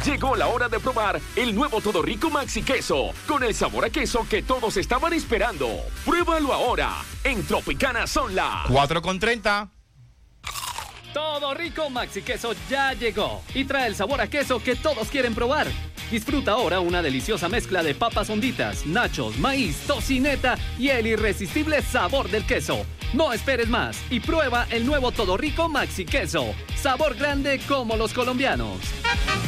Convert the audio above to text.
Llegó la hora de probar el nuevo Todo Rico Maxi Queso, con el sabor a queso que todos estaban esperando. Pruébalo ahora. En Tropicana son las 4:30. Todo Rico Maxi Queso ya llegó y trae el sabor a queso que todos quieren probar. Disfruta ahora una deliciosa mezcla de papas honditas, nachos, maíz, tocineta y el irresistible sabor del queso. No esperes más y prueba el nuevo Todo Rico Maxi Queso. Sabor grande como los colombianos.